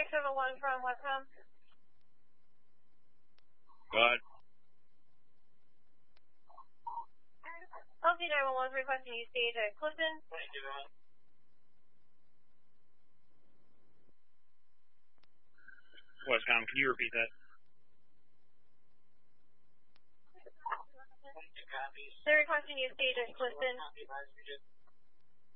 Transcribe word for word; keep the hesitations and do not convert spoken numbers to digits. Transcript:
six seven one from Westcom. Go ahead. L C nine one one is requesting you stage at Clifton. Thank you, man. Westcom, can you repeat that? They're requesting you stage at Clifton.